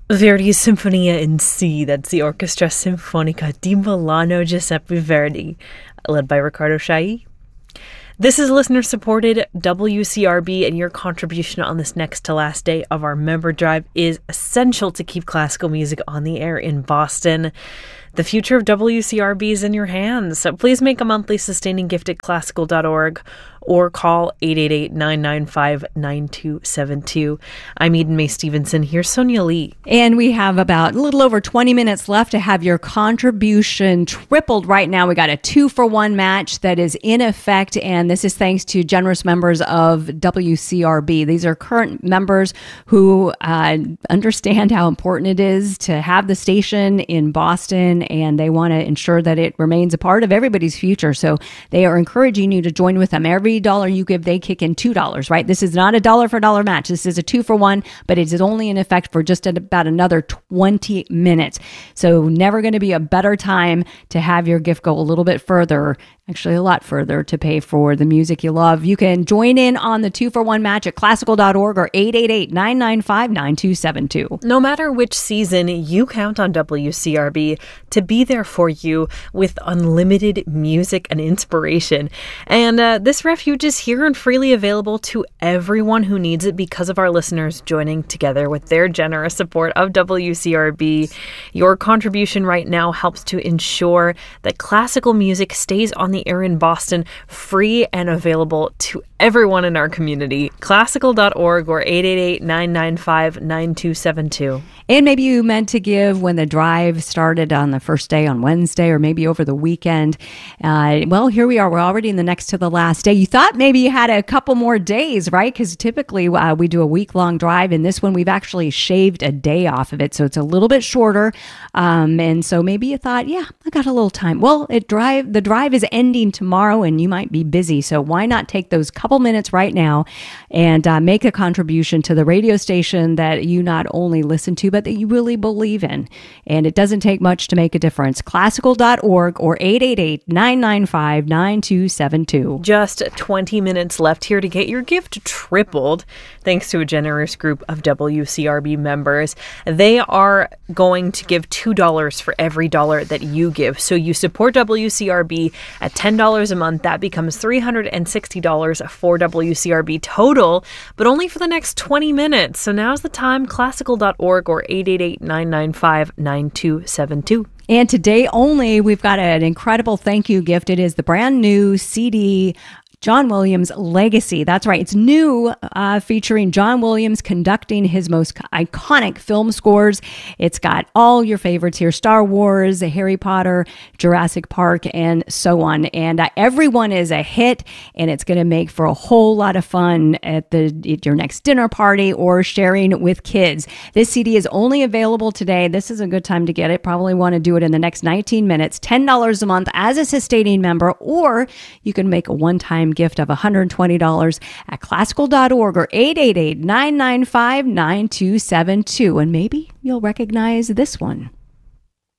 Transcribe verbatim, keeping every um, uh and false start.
Verdi's Sinfonia in C, that's the Orchestra Sinfonica di Milano Giuseppe Verdi, led by Riccardo Chailly. This is listener-supported W C R B, and your contribution on this next to last day of our member drive is essential to keep classical music on the air in Boston. The future of W C R B is in your hands, so please make a monthly sustaining gift at classical dot org or call eight eight eight, nine nine five, nine two seven two. I'm Eden May Stevenson. Here's Sonia Lee. And we have about a little over twenty minutes left to have your contribution tripled right now. We got a two for one match that is in effect, and this is thanks to generous members of W C R B. These are current members who uh, understand how important it is to have the station in Boston, and they want to ensure that it remains a part of everybody's future. So they are encouraging you to join with them. Every dollar you give, they kick in two dollars, right? This is not a dollar for dollar match. This is a two for one, but it is only in effect for just about another twenty minutes. So never going to be a better time to have your gift go a little bit further, actually a lot further, to pay for the music you love. You can join in on the two for one match at classical dot org or eight eight eight, nine nine five, nine two seven two. No matter which season, you count on W C R B to be there for you with unlimited music and inspiration. And uh, this refuge is here and freely available to everyone who needs it because of our listeners joining together with their generous support of W C R B. Your contribution right now helps to ensure that classical music stays on the air in Boston, free and available to everyone in our community. classical dot org or eight eight eight, nine nine five, nine two seven two. And maybe you meant to give when the drive started on the first day on Wednesday, or maybe over the weekend. Uh, well, here we are. We're already in the next to the last day. You thought maybe you had a couple more days, right? Because typically uh, we do a week-long drive, and this one we've actually shaved a day off of it, so it's a little bit shorter. Um, and so maybe you thought, yeah, I got a little time. Well, it drive the drive is ending tomorrow, and you might be busy, so why not take those couple minutes right now and uh, make a contribution to the radio station that you not only listen to, but that you really believe in. And it doesn't take much to make a difference. classical dot org or eight eight eight, nine nine five, nine two seven two. Just twenty minutes left here to get your gift tripled, thanks to a generous group of W C R B members. They are going to give two dollars for every dollar that you give. So you support W C R B at ten dollars a month. That becomes three hundred sixty dollars for W C R B total, but only for the next twenty minutes. So now's the time. classical dot org or eight eight eight, nine nine five, nine two seven two. And today only, we've got an incredible thank you gift. It is the brand new C D, John Williams Legacy. That's right. It's new, uh, featuring John Williams conducting his most iconic film scores. It's got all your favorites here: Star Wars, Harry Potter, Jurassic Park, and so on. And uh, everyone is a hit, and it's going to make for a whole lot of fun at the at your next dinner party or sharing with kids. This C D is only available today. This is a good time to get it. Probably want to do it in the next nineteen minutes. ten dollars a month as a sustaining member, or you can make a one-time gift of one hundred twenty dollars at classical dot org or eight eight eight, nine nine five, nine two seven two. And maybe you'll recognize this one.